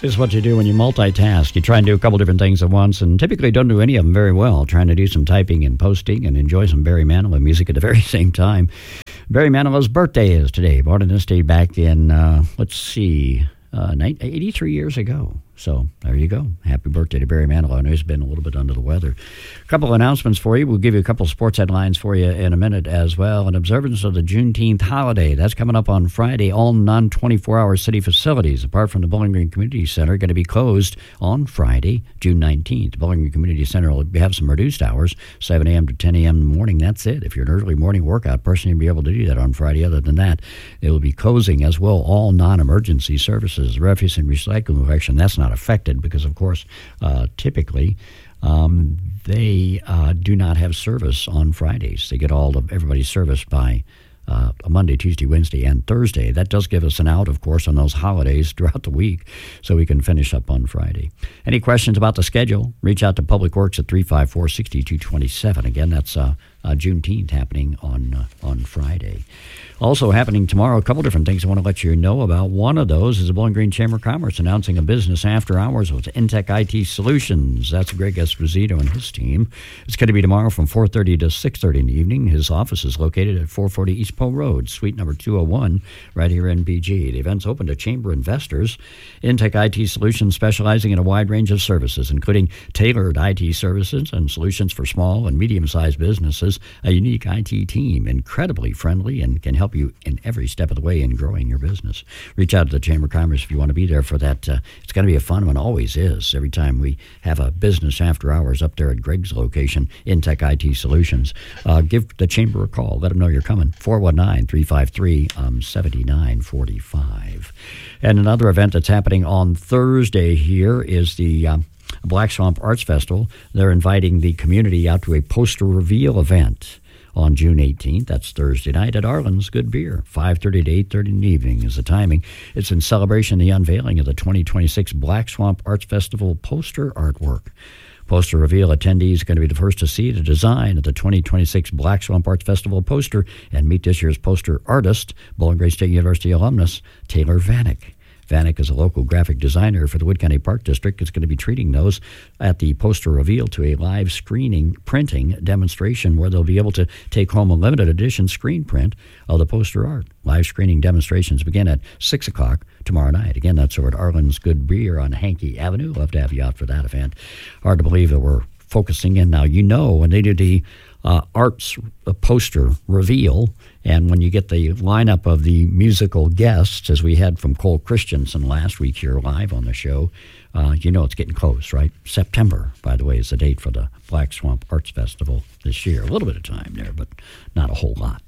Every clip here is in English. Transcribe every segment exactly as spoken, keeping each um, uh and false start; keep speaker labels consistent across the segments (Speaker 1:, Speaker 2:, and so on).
Speaker 1: is what you do when you multitask. You try and do a couple different things at once, and typically don't do any of them very well. Trying to do some typing and posting and enjoy some Barry Manilow music at the very same time. Barry Manilow's birthday is today. Born in this day back in, uh, let's see, uh, eighty-three years ago. So there you go. Happy birthday to Barry Manilow. I know he's been a little bit under the weather. A couple of announcements for you. We'll give you a couple of sports headlines for you in a minute as well. An observance of the Juneteenth holiday. That's coming up on Friday. All non twenty-four hour city facilities, apart from the Bowling Green Community Center, are going to be closed on Friday, June nineteenth. The Bowling Green Community Center will have some reduced hours, seven a.m. to ten a.m. in the morning. That's it. If you're an early morning workout person, you'll be able to do that on Friday. Other than that, it will be closing as well all non-emergency services. Refuse and recycling collection, that's not affected because, of course, uh, typically um, they uh, do not have service on Fridays. They get all of everybody's service by uh, Monday, Tuesday, Wednesday, and Thursday. That does give us an out, of course, on those holidays throughout the week, so we can finish up on Friday. Any questions about the schedule? Reach out to Public Works at three five four, six two two seven. Again, that's uh, uh, Juneteenth happening on uh, on Friday. Also happening tomorrow, a couple different things I want to let you know about. One of those is the Bowling Green Chamber of Commerce announcing a business after hours with Intech I T Solutions. That's Greg Esposito and his team. It's going to be tomorrow from four thirty to six thirty in the evening. His office is located at four forty East Poe Road, suite number two oh one, right here in B G. The event's open to chamber investors. Intech I T Solutions specializing in a wide range of services, including tailored I T services and solutions for small and medium-sized businesses. A unique I T team, incredibly friendly, and can help you in every step of the way in growing your business. Reach out to the Chamber of Commerce if you want to be there for that. Uh, it's going to be a fun one, always is. Every time we have a business after hours up there at Greg's location, Intech I T Solutions, uh, give the Chamber a call. Let them know you're coming. four one nine, three five three, seven nine four five. And another event that's happening on Thursday here is the Um, Black Swamp Arts Festival. They're inviting the community out to a poster reveal event on June eighteenth. That's Thursday night at Arlen's Good Beer. five thirty to eight thirty in the evening is the timing. It's in celebration of the unveiling of the twenty twenty-six Black Swamp Arts Festival poster artwork. Poster reveal attendees are going to be the first to see the design of the twenty twenty-six Black Swamp Arts Festival poster and meet this year's poster artist, Bowling Green State University alumnus Taylor Vanek. Vanek is a local graphic designer for the Wood County Park District. It's going to be treating those at the poster reveal to a live screening printing demonstration where they'll be able to take home a limited edition screen print of the poster art. Live screening demonstrations begin at six o'clock tomorrow night. Again, that's over at Arlen's Good Beer on Hankey Avenue. Love to have you out for that event. Hard to believe that we're focusing in now. You know, when they do the uh, arts uh, poster reveal, and when you get the lineup of the musical guests, as we had from Cole Christensen last week here live on the show, uh, you know it's getting close, right? September, by the way, is the date for the Black Swamp Arts Festival this year. A little bit of time there, but not a whole lot.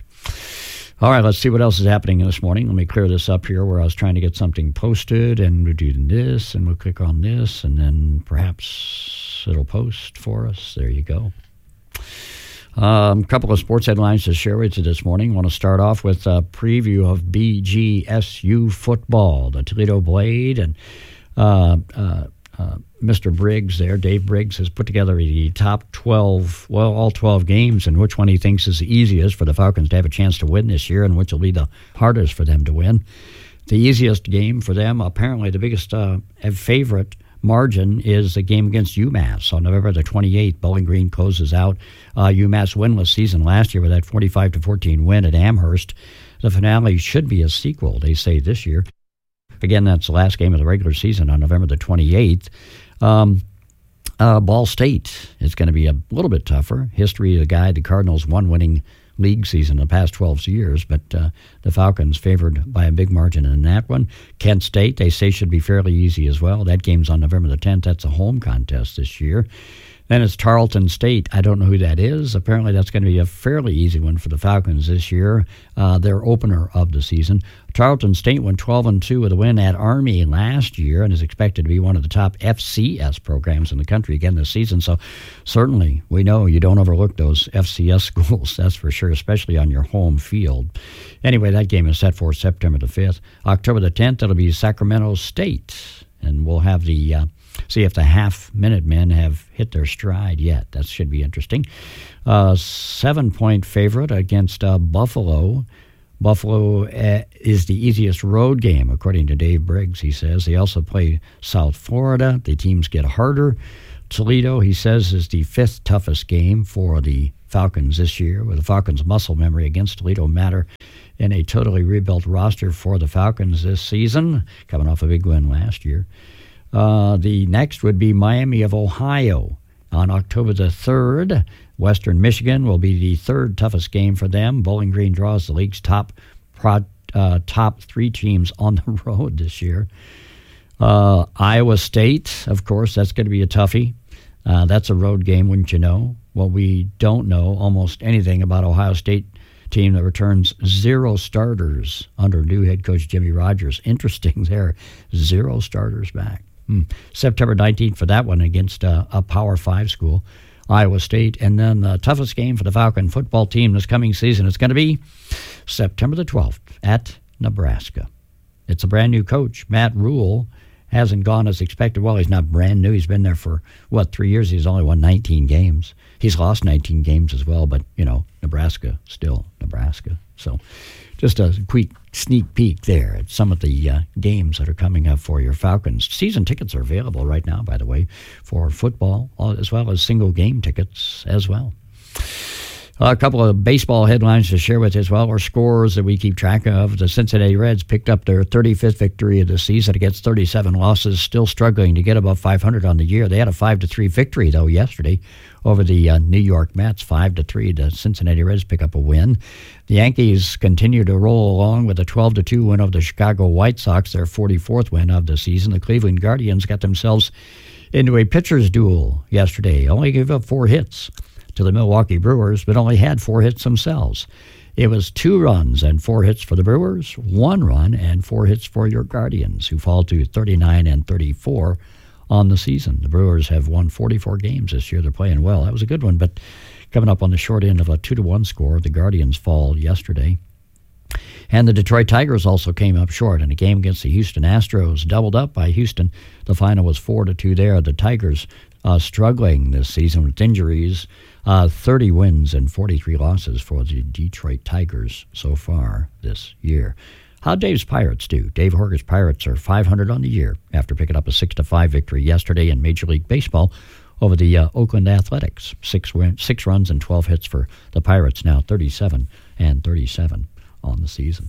Speaker 1: All right, let's see what else is happening this morning. Let me clear this up here where I was trying to get something posted, and we'll do this, and we'll click on this, and then perhaps it'll post for us. There you go. A um, couple of sports headlines to share with you this morning. I want to start off with a preview of B G S U football. The Toledo Blade and uh, uh, uh, Mister Briggs there, Dave Briggs, has put together the top twelve, well, all twelve games, and which one he thinks is the easiest for the Falcons to have a chance to win this year and which will be the hardest for them to win. The easiest game for them, apparently the biggest uh, favorite margin, is the game against UMass on November the twenty-eighth. Bowling Green closes out uh, UMass winless season last year with that forty-five to fourteen win at Amherst. The finale should be a sequel, they say, this year. Again, that's the last game of the regular season on November the twenty-eighth. Um, uh, Ball State is going to be a little bit tougher. History of the guy, the Cardinals, one winning league season in the past twelve years, but uh, the Falcons favored by a big margin in that one. Kent State, they say, should be fairly easy as well. That game's on November the tenth. That's a home contest this year. Then it's Tarleton State. I don't know who that is. Apparently that's going to be a fairly easy one for the Falcons this year, uh, their opener of the season. Tarleton State went twelve and two with a win at Army last year and is expected to be one of the top F C S programs in the country again this season. So certainly we know you don't overlook those F C S schools, that's for sure, especially on your home field. Anyway, that game is set for September the fifth. October the tenth, it'll be Sacramento State, and we'll have the uh, see if the half-minute men have hit their stride yet. That should be interesting. Uh, seven-point favorite against uh, Buffalo. Buffalo uh, is the easiest road game, according to Dave Briggs, he says. They also play South Florida. The teams get harder. Toledo, he says, is the fifth toughest game for the Falcons this year, with the Falcons' muscle memory against Toledo matter in a totally rebuilt roster for the Falcons this season, coming off a big win last year. Uh, the next would be Miami of Ohio on October the third. Western Michigan will be the third toughest game for them. Bowling Green draws the league's top pro, uh, top three teams on the road this year. Uh, Iowa State, of course, that's going to be a toughie. Uh, that's a road game, wouldn't you know? Well, we don't know almost anything about Ohio State team that returns zero starters under new head coach Jimmy Rogers. Interesting there, zero starters back. Hmm. September nineteenth for that one against uh, a Power Five school, Iowa State. And then the toughest game for the Falcon football team this coming season is going to be September the twelfth at Nebraska. It's a brand new coach. Matt Rule hasn't gone as expected. Well, he's not brand new. He's been there for, what, three years. He's only won nineteen games. He's lost nineteen games as well, but, you know, Nebraska, still Nebraska. So just a quick sneak peek there at some of the uh, games that are coming up for your Falcons. Season tickets are available right now, by the way, for football, as well as single game tickets as well. Uh, a couple of baseball headlines to share with you as well, or scores that we keep track of. The Cincinnati Reds picked up their thirty-fifth victory of the season against thirty-seven losses, still struggling to get above five hundred on the year. They had a five to three victory, though, yesterday over the uh, New York Mets, five to three. The Cincinnati Reds pick up a win. The Yankees continue to roll along with a twelve to two win over the Chicago White Sox, their forty-fourth win of the season. The Cleveland Guardians got themselves into a pitcher's duel yesterday, only gave up four hits to the Milwaukee Brewers, but only had four hits themselves. It was two runs and four hits for the Brewers, one run and four hits for your Guardians, who fall to thirty-nine and thirty-four on the season. The Brewers have won forty-four games this year. They're playing well. That was a good one, but coming up on the short end of a two to one score, the Guardians fall yesterday. And the Detroit Tigers also came up short in a game against the Houston Astros, doubled up by Houston. The final was four to two there. The Tigers uh, struggling this season with injuries. Uh, thirty wins and forty-three losses for the Detroit Tigers so far this year. How'd Dave's Pirates do? Dave Horger's Pirates are five hundred on the year after picking up a six to five victory yesterday in Major League Baseball over the uh, Oakland Athletics. Six, win, six runs and twelve hits for the Pirates, now thirty-seven and thirty-seven on the season.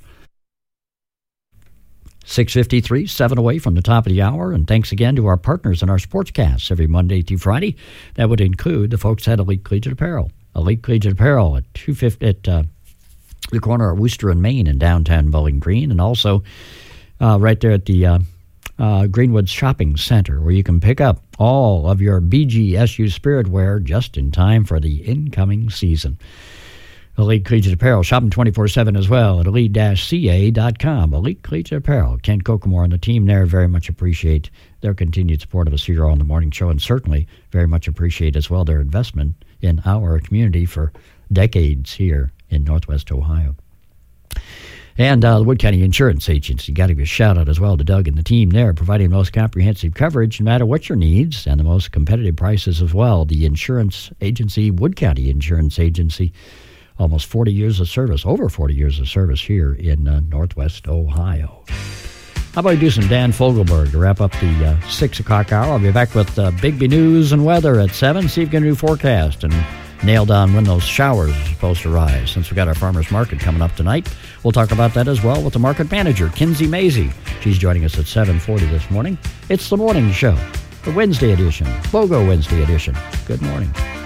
Speaker 1: six fifty-three, seven away from the top of the hour, and thanks again to our partners in our sportscasts every Monday through Friday. That would include the folks at Elite Collegiate Apparel. Elite Collegiate Apparel at two fifty at uh, the corner of Worcester and Main in downtown Bowling Green, and also uh, right there at the uh, uh, Greenwood Shopping Center, where you can pick up all of your B G S U Spirit wear just in time for the incoming season. Elite Collegiate Apparel, shopping twenty-four seven as well at elite dash c a dot com. Elite Collegiate Apparel. Ken Kokomore and the team there very much appreciate their continued support of us here on the morning show, and certainly very much appreciate as well their investment in our community for decades here in Northwest Ohio. And uh, the Wood County Insurance Agency, got to give a shout out as well to Doug and the team there, providing the most comprehensive coverage no matter what your needs, and the most competitive prices as well. The insurance agency, Wood County Insurance Agency, almost forty years of service, over forty years of service here in uh, Northwest Ohio. How about we do some Dan Fogelberg to wrap up the uh, six o'clock hour? I'll be back with uh, Bigby News and weather at seven. See if we can do forecast and nail down when those showers are supposed to rise. Since we got our farmers market coming up tonight, we'll talk about that as well with the market manager, Kinsey Mazie. She's joining us at seven forty this morning. It's the morning show, the Wednesday edition, Bogo Wednesday edition. Good morning.